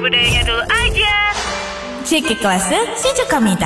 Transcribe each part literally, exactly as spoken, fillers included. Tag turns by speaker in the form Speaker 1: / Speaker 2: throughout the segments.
Speaker 1: budayanya dulu aja.
Speaker 2: Cek kelas Shijukamida.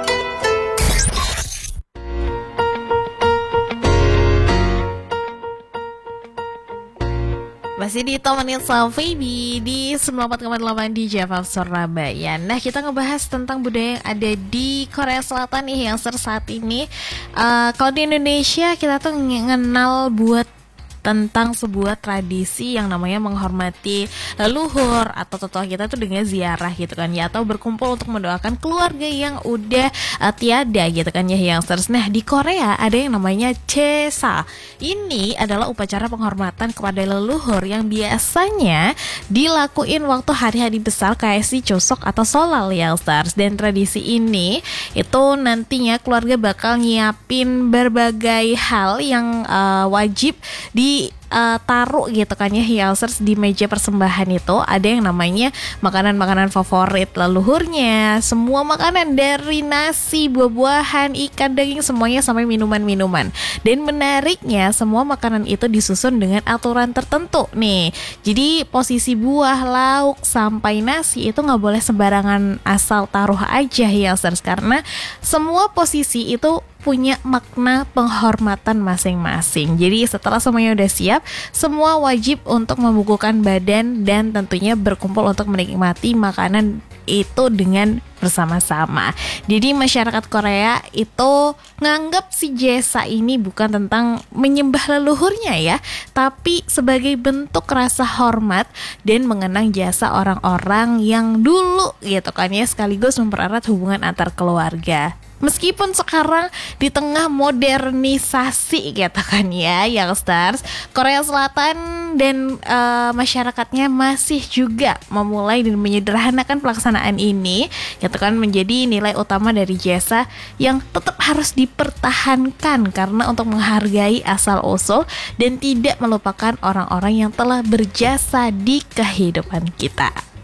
Speaker 3: Masih ditemenin sama Feby di sembilan puluh empat koma delapan di Java Surabaya. Nah, kita ngebahas tentang budaya yang ada di Korea Selatan nih yang saat ini. Uh, kalau di Indonesia kita tuh mengenal buat tentang sebuah tradisi yang namanya menghormati leluhur atau tetua kita tuh dengan ziarah gitu kan ya, atau berkumpul untuk mendoakan keluarga yang udah uh, tiada gitu kan ya yang terus. Nah, di Korea ada yang namanya Chesa. Ini adalah upacara penghormatan kepada leluhur yang biasanya dilakuin waktu hari-hari besar kayak si Chuseok atau Solal ya stars. Dan tradisi ini itu nantinya keluarga bakal nyiapin berbagai hal yang uh, wajib di Uh, taruh gitu kan ya Yalsers di meja persembahan itu. Ada yang namanya makanan-makanan favorit leluhurnya, semua makanan dari nasi, buah-buahan, ikan, daging, semuanya sampai minuman-minuman. Dan menariknya semua makanan itu disusun dengan aturan tertentu nih. Jadi posisi buah, lauk, sampai nasi itu gak boleh sembarangan asal taruh aja Yalsers, karena semua posisi itu punya makna penghormatan masing-masing. Jadi setelah semuanya udah siap, semua wajib untuk membukukan badan dan tentunya berkumpul untuk menikmati makanan itu dengan bersama-sama. Jadi masyarakat Korea itu nganggap si Jesa ini bukan tentang menyembah leluhurnya ya, tapi sebagai bentuk rasa hormat dan mengenang jasa orang-orang yang dulu gitu kan ya, sekaligus mempererat hubungan antar keluarga. Meskipun sekarang di tengah modernisasi gitu kan ya youngsters, Korea Selatan dan uh, masyarakatnya masih juga memulai dan menyederhanakan pelaksanaan ini gitu kan, menjadi nilai utama dari jasa yang tetap harus dipertahankan karena untuk menghargai asal usul dan tidak melupakan orang-orang yang telah berjasa di kehidupan kita.